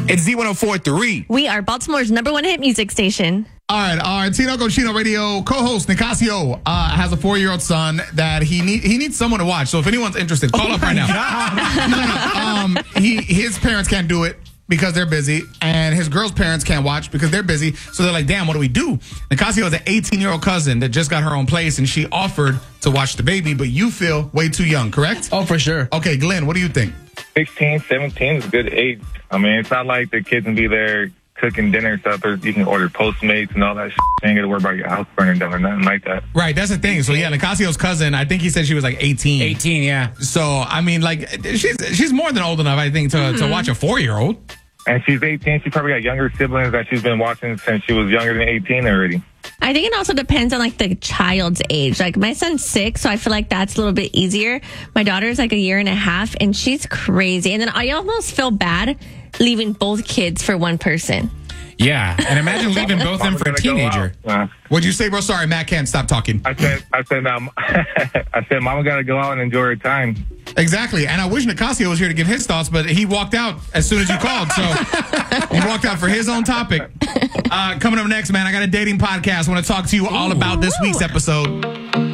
It's Z104.3. We are Baltimore's #1 hit music station. All right, our Tino Cochino Radio co-host Nicasio has a 4-year-old son that he needs someone to watch. So if anyone's interested, call up right now. His parents can't do it because they're busy, and his girl's parents can't watch because they're busy. So they're like, damn, what do we do? Nicasio has an 18-year-old cousin that just got her own place, and she offered to watch the baby, but you feel way too young, correct? Oh, for sure. Okay, Glenn, what do you think? 16, 17 is a good age. I mean, it's not like the kids can be there cooking dinner and stuff. You can order Postmates and all that shit. You ain't got to worry about your house burning down or nothing like that. Right, that's the thing. So, yeah, Nicasio's cousin, I think he said she was like 18. 18, yeah. So, I mean, like, she's more than old enough, I think, to watch a 4-year-old. And she's 18. She probably got younger siblings that she's been watching since she was younger than 18 already. I think it also depends on, like, the child's age. Like, my son's 6, so I feel like that's a little bit easier. My daughter's, like, 1.5 years, and she's crazy. And then I almost feel bad leaving both kids for one person. Yeah, and imagine leaving both of them for a teenager. What'd you say, bro? Sorry, Matt can't stop talking. I said, Mama got to go out and enjoy her time. Exactly, and I wish Nicasio was here to give his thoughts, but he walked out as soon as you called, so he walked out for his own topic. Coming up next, man, I got a dating podcast. I want to talk to you all about this week's episode.